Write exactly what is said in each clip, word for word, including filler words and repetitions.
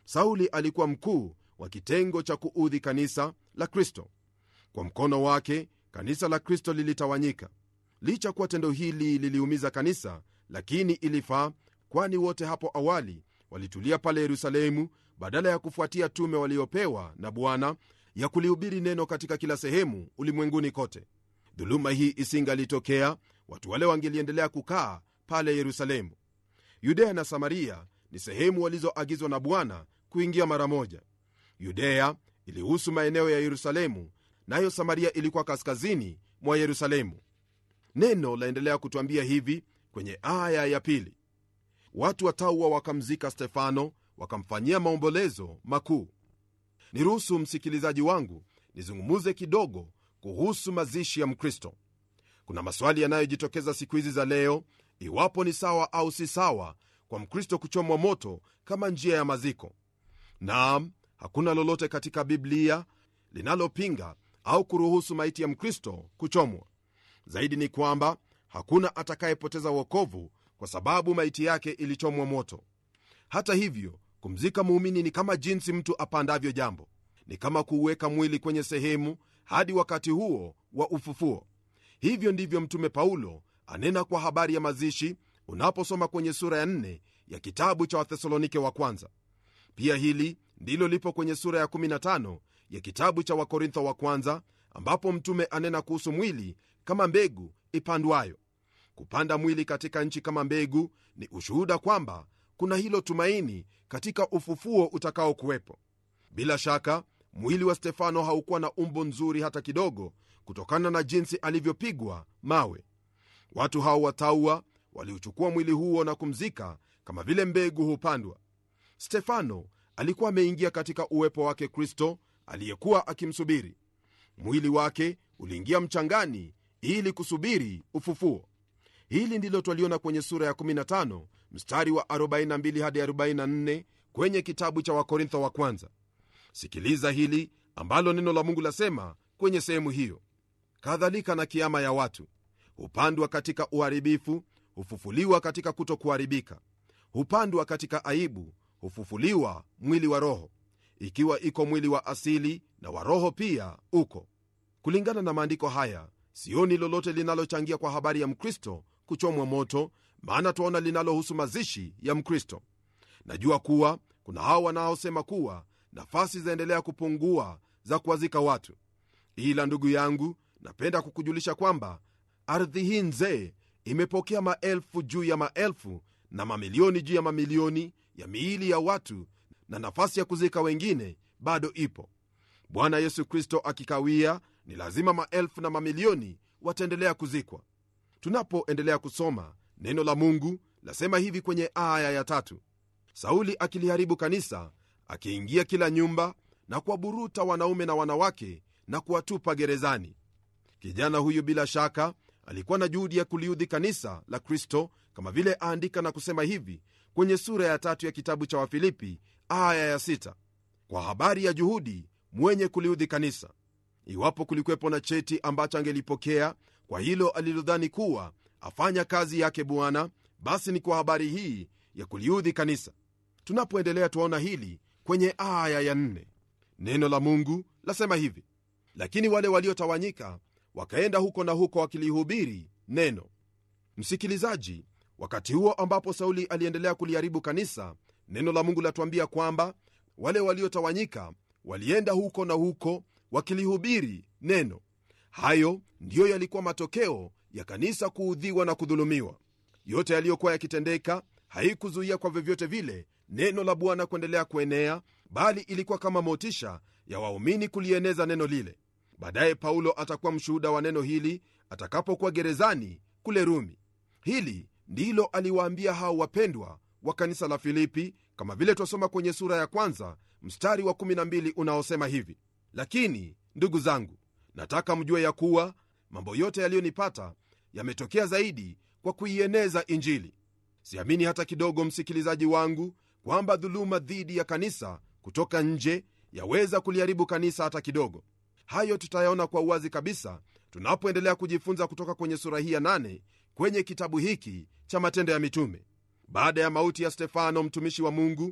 Sauli alikuwa mkuu wa kitengo cha kuudhi kanisa la Kristo. Kwa mkono wake kanisa la Kristo lilitawanyika. Licha kuwa tendo hili liliumiza kanisa, lakini ilifaa, kwani wote hapo awali walitulia pale Yerusalemu badala ya kufuatia tume waliopewa na Bwana ya kulihubiri neno katika kila sehemu ulimwenguni kote. Dhuluma hii isingalitokea, watu wale wangeliendelea kukaa pale Yerusalemu. Yudea na Samaria ni sehemu walizoagizwa na Bwana kuingia mara moja. Yudea ilihusu maeneo ya Yerusalemu, nayo Samaria ilikuwa kaskazini mwa Yerusalemu. Neno laendelea kutuambia hivi kwenye aya ya pili: watu wataua wakamzika Stefano, wakamfanyia maombolezo makuu. Niruhusu msikilizaji wangu nizungumuze kidogo kuhusu mazishi ya Mkristo. Kuna maswali yanayojitokeza siku hizi za leo, iwapo ni sawa au si sawa kwa Mkristo kuchomwa moto kama njia ya maziko. Naam, hakuna lolote katika Biblia linalopinga au kuruhusu maiti ya Mkristo kuchomwa. Zaidi ni kwamba hakuna atakayepoteza wokovu kwa sababu maiti yake ilichomwa moto. Hata hivyo, kumzika muumini ni kama jinsi mtu apandavyo jambo. Ni kama kuuweka mwili kwenye sehemu hadi wakati huo wa ufufuo. Hivyo ndivyo Mtume Paulo anena kwa habari ya mazishi unaposoma kwenye sura ya nne ya kitabu cha Wathesalonike wa kwanza. Pia hili ndilo lipo kwenye sura ya kumi na tano ya kitabu cha Wakorintho wa kwanza, ambapo mtume anena kuhusu mwili kama mbegu ipandwayo. Kupanda mwili katika nchi kama mbegu ni ushuhuda kwamba kuna hilo tumaini katika ufufuo utakao kuwepo. Bila shaka mwili wa Stefano haukuwa na umbo nzuri hata kidogo, kutokana na jinsi alivyopigwa mawe. Watu hao wataua waliuchukua mwili huo na kumzika kama vile mbegu hupandwa. Stefano alikuwa ameingia katika uwepo wake Kristo aliyekuwa akimsubiri. Mwili wake uliingia mchangani ili kusubiri ufufuo. Hili ndilo twaliona kwenye sura ya kumi na tano mstari wa arobaini na mbili hadi arobaini na nne kwenye kitabu cha Wakorintho wa kwanza. Sikiliza hili ambalo neno la Mungu lasema kwenye sehemu hiyo: kadhalika na kiama ya watu, hupandwa katika uharibifu, hufufuliwa katika kutokuharibika. Hupandwa katika aibu, hufufuliwa mwili wa roho. Ikiwa iko mwili wa asili, na wa roho pia uko. Kulingana na maandiko haya, sioni lolote linalochangia kwa habari ya Mkristo kuchomwa moto, maana tuona linalohusu mazishi ya Mkristo. Najua kuwa kuna hao wanaosema kuwa nafasi zaendelea kupungua za kuwazika watu, ila ndugu yangu, napenda kukujulisha kwamba ardhi hii nzee imepokea maelfu juu ya maelfu na mamilioni juu ya mamilioni ya miili ya watu, na nafasi ya kuzika wengine bado ipo. Bwana Yesu Kristo akikawia, ni lazima maelfu na mamilioni wataendelea kuzikwa. Tunapoendelea kusoma neno la Mungu lasema hivi kwenye aya ya tatu: Sauli akiliharibu kanisa, akiingia kila nyumba na kuwaburuta wanaume na wanawake na kuwatupa gerezani. Kijana huyu bila shaka alikuwa na juhudi ya kuliudhi kanisa la Kristo, kama vile aandika na kusema hivi kwenye sura ya tatu ya kitabu cha Wafilipi aya ya sita: kwa habari ya juhudi mwenye kuliudhi kanisa. Iwapo kulikuwepo na cheti ambacho angelipokea kwa hilo alilodhani kuwa afanya kazi yake Bwana, basi ni kwa habari hii ya kuliudhi kanisa. Tunapoendelea tuona hili kwenye aya ya nne. Neno la Mungu lasema hivi: lakini wale waliotawanyika wakaenda huko na huko wakilihubiri neno. Msikilizaji, wakati huo ambapo Sauli aliendelea kuliharibu kanisa, neno la Mungu latuambia kwamba wale waliotawanyika walienda huko na huko wakilihubiri neno. Hayo ndiyo yalikuwa matokeo ya kanisa kuudhiwa na kudhulumiwa. Yote yaliyokuwa yakitendeka haikuzuia kwa vyovyote vile neno la Bwana kuendelea kuenea, bali ilikuwa kama motisha ya waumini kulieneza neno lile. Baadaye Paulo atakuwa mshuhuda wa neno hili atakapokuwa gerezani kule Rumi. Hili ndilo aliwaambia hao wapendwa wa kanisa la Filipi, kama vile twasoma kwenye sura ya kwanza mstari wa kumi na mbili unaosema hivi: lakini ndugu zangu, nataka mjue ya kuwa mambo yote yaliyonipata yametokea zaidi kwa kuieneza Injili. Siamini hata kidogo, msikilizaji wangu, kwamba dhuluma dhidi ya kanisa kutoka nje yaweza kuliharibu kanisa hata kidogo. Hayo tutayaona kwa uwazi kabisa tunapoendelea kujifunza kutoka kwenye sura hii ya nane kwenye kitabu hiki cha Matendo ya Mitume. Baada ya mauti ya Stefano mtumishi wa Mungu,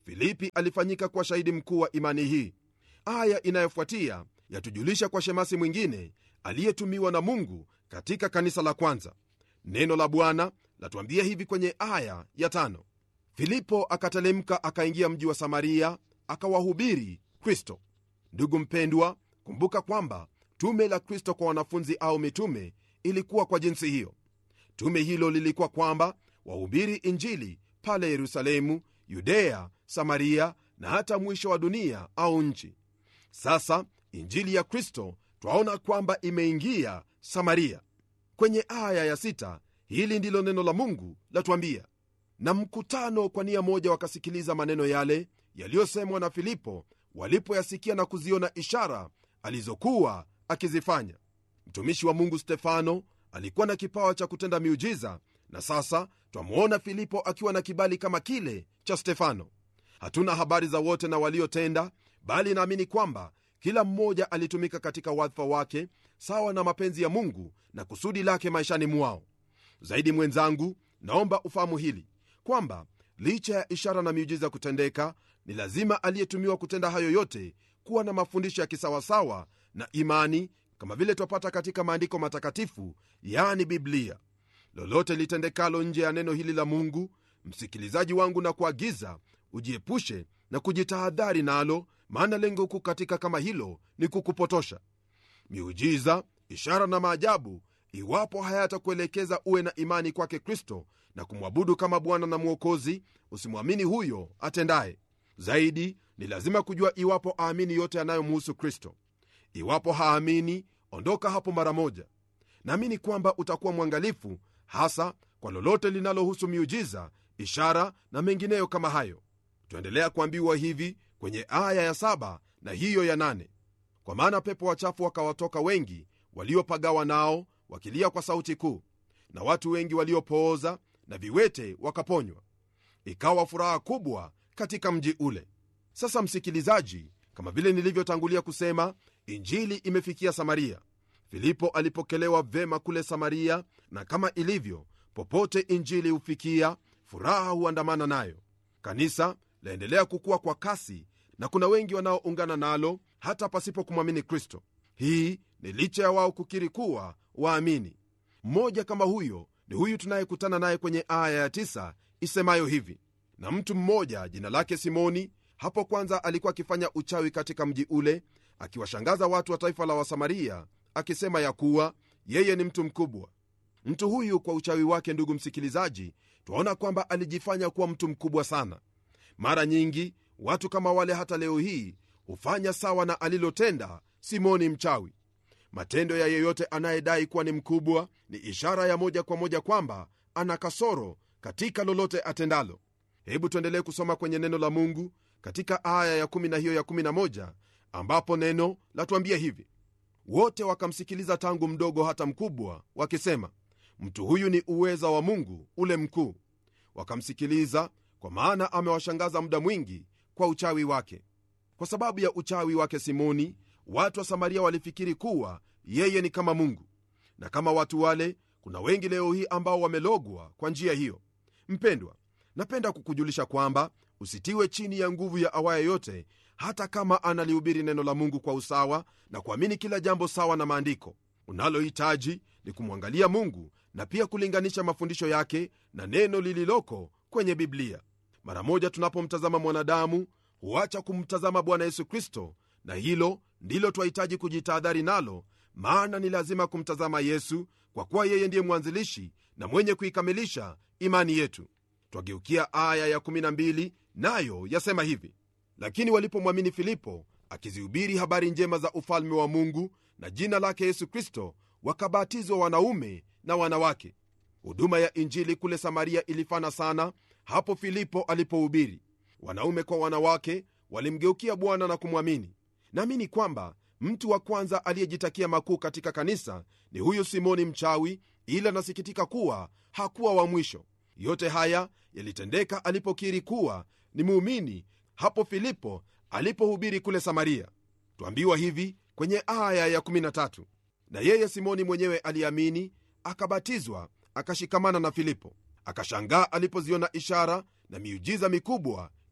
Filipi alifanyika kuwa shahidi mkuu wa imani hii. Aya inayofuatia yatujulisha kwa shemasi mwingine aliyetumiwa na Mungu katika kanisa la kwanza. Neno la Bwana latuambia hivi kwenye aya ya tano: Filipo akatelemka akaingia mji wa Samaria akawahubiri Kristo. Ndugu mpendwa, kumbuka kwamba tume la Kristo kwa wanafunzi au mitume ilikuwa kwa jinsi hiyo. Tume hilo lilikuwa kwamba wahubiri Injili pale Yerusalemu, Yudea, Samaria na hata mwisho wa dunia au nchi. Sasa Injili ya Kristo twaona kwamba imeingia Samaria. Kwenye aya ya sita, hili ndilo neno la Mungu latuambia: na mkutano kwa nia moja wakasikiliza maneno yale yaliyosemwa na Filipo, walipoyasikia na kuziona ishara alizokuwa akizifanya. Mtumishi wa Mungu Stefano alikuwa na kipawa cha kutenda miujiza, na sasa twamwona Filipo akiwa na kibali kama kile cha Stefano. Hatuna habari za wote na waliotenda, bali naamini kwamba kila mmoja alitumika katika wadhifa wake sawa na mapenzi ya Mungu na kusudi lake maishani mwao. Zaidi mwenzangu, naomba ufahamu hili kwamba licha ya ishara na miujiza kutendeka, ni lazima aliyetumiwa kutenda hayo yote kuwa na mafundisho ya kisawasawa na imani, kama vile twapata katika maandiko matakatifu, yani Biblia. Lolote litendekalo nje ya neno hili la Mungu, msikilizaji wangu, na kuagiza ujiepushe na kujitahadhari nalo, maana lengo kuu katika kama hilo ni kukupotosha. Miujiza, ishara na maajabu, iwapo hayatakuelekeza uwe na imani kwake Kristo na kumwabudu kama Bwana na Mwokozi, usimwamini huyo atendaye. Zaidi ni lazima kujua iwapo aamini yote yanayomhusu Kristo. Iwapo haamini, ondoka hapo mara moja. Naamini kwamba utakuwa mwangalifu hasa kwa lolote linalohusu miujiza, ishara na mengineyo kama hayo. Tuendelea kuambiwa hivi kwenye aya ya saba na hiyo ya nane: kwa maana pepo wachafu wakawatoka wengi waliopagawa nao, wakilia kwa sauti kuu, na watu wengi waliopooza na viwete wakaponywa. Ikawa furaha kubwa katika mji ule. Sasa msikilizaji, kama vile nilivyotangulia kusema, Injili imefikia Samaria. Filipo alipokelewa vema kule Samaria, na kama ilivyo popote Injili hufikia, furaha huandamana nayo. Kanisa laendelea kukua kwa kasi, na kuna wengi wanaoungana nalo hata pasipo kumwamini Kristo. Hii ni licha ya wao kukiri kuwa waamini. Mmoja kama huyo ni huyu tunayekutana naye kwenye aya ya tisa isemayo hivi: na mtu mmoja jina lake Simoni, hapo kwanza alikuwa akifanya uchawi katika mji ule, akiwashangaza watu wa taifa la Wasamaria, akisema ya kuwa yeye ni mtu mkubwa. Mtu huyu kwa uchawi wake, ndugu msikilizaji, twaona kwamba alijifanya kuwa mtu mkubwa sana. Mara nyingi watu kama wale hata leo hii hufanya sawa na alilotenda Simoni mchawi. Matendo ya yeyote anayedai kuwa ni mkubwa ni ishara ya moja kwa moja kwamba ana kasoro katika lolote atendalo. Hebu tuendelee kusoma kwenye neno la Mungu katika aya ya kumi na hiyo ya kumi na moja, ambapo neno latuambia hivi: wote wakamsikiliza tangu mdogo hata mkubwa, wakisema, mtu huyu ni uweza wa Mungu ule mkuu. Wakamsikiliza kwa maana amewashangaza muda mwingi kwa uchawi wake. Kwa sababu ya uchawi wake Simoni, watu wa Samaria walifikiri kuwa yeye ni kama Mungu. Na kama watu wale, kuna wengi leo hii ambao wamelogwa kwa njia hiyo. Mpendwa, napenda kukujulisha kwamba usitiwe chini ya nguvu ya awaye yote, hata kama analihubiri neno la Mungu kwa usawa na kuamini kila jambo sawa na maandiko. Unalohitaji ni kumwangalia Mungu na pia kulinganisha mafundisho yake na neno lililoko kwenye Biblia. Mara moja tunapomtazama mwanadamu, huacha kumtazama Bwana Yesu Kristo, na hilo ndilo twahitaji kujitahadhari nalo, maana ni lazima kumtazama Yesu, kwa kuwa yeye ndiye mwanzilishi na mwenye kuikamilisha imani yetu. Twageukia aya ya kumi na mbili, nayo yasema hivi: lakini walipomwamini Filipo akizihubiri habari njema za ufalme wa Mungu na jina lake Yesu Kristo, wakabatizwa wanaume na wanawake. Huduma ya Injili kule Samaria ilifana sana hapo Filipo alipohubiri. Wanaume kwa wanawake walimgeukia Bwana na kumwamini. Naamini kwamba mtu wa kwanza aliyejitakia makuu katika kanisa ni huyu Simoni mchawi, ila nasikitika kuwa hakuwa wa mwisho. Yote haya yalitendeka alipokiri kuwa ni muumini hapo Filipo alipohubiri kule Samaria. Tuambiwa hivi kwenye aya ya kumi na tatu: na yeye Simoni mwenyewe aliamini, akabatizwa, akashikamana na Filipo. Akashangaa alipoziona ishara na miujiza mikubwa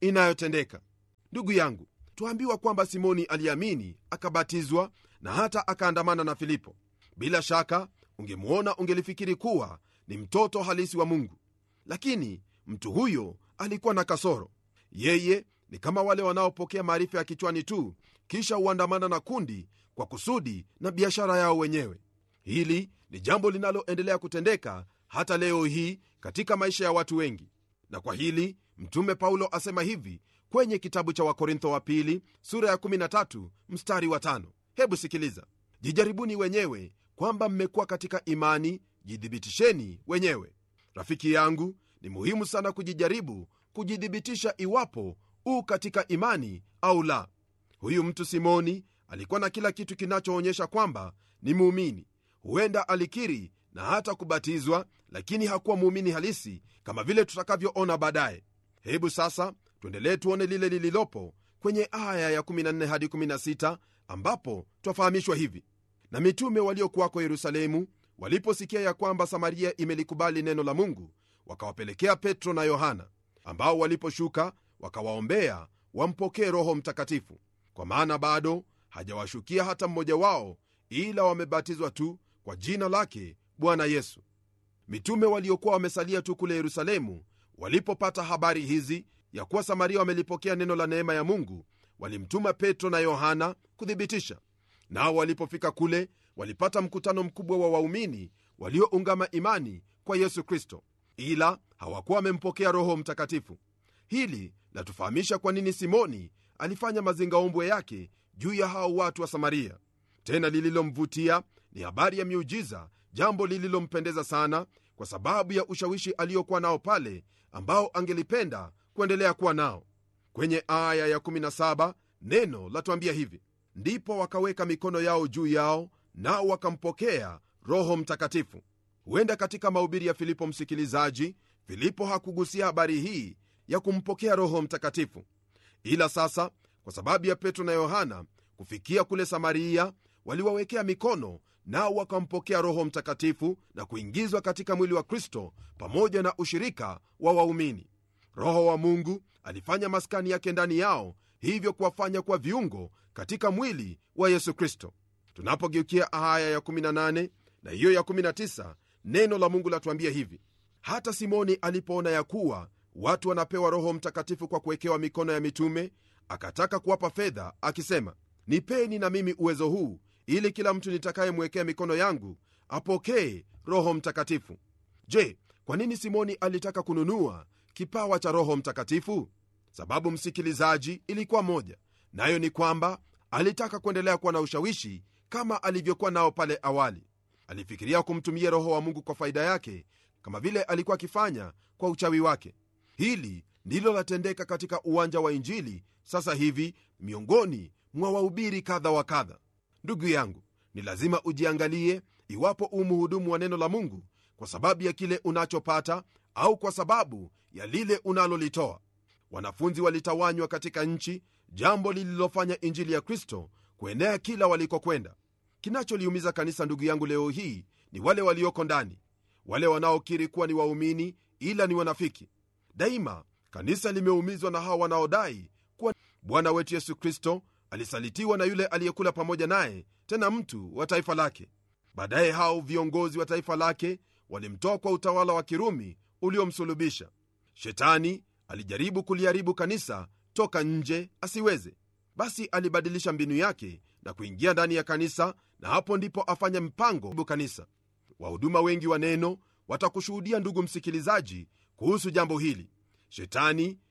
inayotendeka. Ndugu yangu, tuambiwa kwamba Simoni aliamini akabatizwa na hata akaandamana na Filipo. Bila shaka ungemwona ungelifikiri kuwa ni mtoto halisi wa Mungu, lakini mtu huyo alikuwa na kasoro. Yeye ni kama wale wanaopokea maarifa ya kichwani tu, kisha huandamana na kundi kwa kusudi na biashara yao wenyewe. Hili ni jambo linaloendelea kutendeka hata leo hii katika maisha ya watu wengi, na kwa hili mtume Paulo asema hivi kwenye kitabu cha Wakorintho wa pili sura ya kumi na tatu mstari wa tano. Hebu sikiliza: jijaribuni wenyewe kwamba mmekuwa katika imani, jidhibitisheni wenyewe. Rafiki yangu, ni muhimu sana kujijaribu, kujidhibitisha iwapo u katika imani au la. Huyu mtu Simoni alikuwa na kila kitu kinachoonyesha kwamba ni muumini. Huenda alikiri na hata kubatizwa, lakini hakuwa muumini halisi, kama vile tutakavyoona baadaye. Hebu sasa tuendelee tuone lile lililopo kwenye aya ya kumi na nne hadi kumi na sita, ambapo twafahamishwa hivi: na mitume waliokuwako Yerusalemu waliposikia ya kwamba Samaria imelikubali neno la Mungu, wakawapelekea Petro na Yohana, ambao waliposhuka wakawaombea wampokee Roho Mtakatifu, kwa maana bado hajawashukia hata mmoja wao, ila wamebatizwa tu kwa jina lake Bwana Yesu. Mitume waliokuwa wamesalia tu kule Yerusalemu walipopata habari hizi ya kuwa Samaria wamelipokea neno la neema ya Mungu, walimtuma Petro na Yohana kuthibitisha. Nao walipofika kule, walipata mkutano mkubwa wa waumini walioungama imani kwa Yesu Kristo, ila hawakuwa wamempokea Roho Mtakatifu. Hili latufahamisha kwa nini Simoni alifanya mazingaombwe yake juu ya hao watu wa Samaria. Tena lililomvutia ni habari ya miujiza, jambo lililompendeza sana kwa sababu ya ushawishi aliokuwa nao pale, ambao angelipenda kuendelea kuwa nao. Kwenye aya ya kumi na saba neno latuambia hivi: ndipo wakaweka mikono yao juu yao, nao wakampokea Roho Mtakatifu. Huenda katika mahubiri ya Filipo, msikilizaji, Filipo hakugusia habari hii ya kumpokea Roho Mtakatifu, ila sasa kwa sababu ya Petro na Yohana kufikia kule Samaria, waliwawekea mikono, nao wakampokea Roho Mtakatifu na kuingizwa katika mwili wa Kristo pamoja na ushirika wa waumini. Roho wa Mungu alifanya maskani yake ndani yao, hivyo kuwafanya kwa viungo katika mwili wa Yesu Kristo. Tunapogeukia aya ya kumi na nane na hiyo ya kumi na tisa, neno la Mungu latuambia hivi: hata Simoni alipoona ya kuwa watu wanapewa Roho Mtakatifu kwa kuwekewa mikono ya mitume, akataka kuwapa fedha akisema, nipeni na mimi uwezo huu, ili kila mtu nitakayemwekea mikono yangu apokee Roho Mtakatifu. Je, kwa nini Simoni alitaka kununua kipawa cha Roho Mtakatifu? Sababu, msikilizaji, ilikuwa moja, nayo ni kwamba alitaka kuendelea kuwa na ushawishi kama alivyokuwa nao pale awali. Alifikiria kumtumia Roho wa Mungu kwa faida yake, kama vile alikuwa akifanya kwa uchawi wake. Hili ndilo latendeka katika uwanja wa Injili sasa hivi miongoni mwa wahubiri kadha wa kadha. Ndugu yangu, ni lazima ujiangalie iwapo umuhudumu wa neno la Mungu kwa sababu ya kile unachopata au kwa sababu ya lile unalolitoa. Wanafunzi walitawanywa katika nchi, jambo lililofanya injili ya Kristo kuenea kila walikokwenda. Kinacholiumiza kanisa, ndugu yangu, leo hii ni wale walioko ndani, wale wanaokiri kuwa ni waumini ila ni wanafiki. Daima kanisa limeumizwa na hao wanaodai kuwa Bwana wetu Yesu Kristo alisalitiwa na yule aliyekula pamoja naye, tena mtu wa taifa lake. Baadaye hao viongozi wa taifa lake walimtoa kwa utawala wa Kirumi uliomsulubisha. Shetani alijaribu kuliharibu kanisa toka nje asiweze. Basi alibadilisha mbinu yake na kuingia ndani ya kanisa, na hapo ndipo afanya mpango kanisa. Wahuduma wengi wa neno watakushuhudia, ndugu msikilizaji, kuhusu jambo hili. Shetani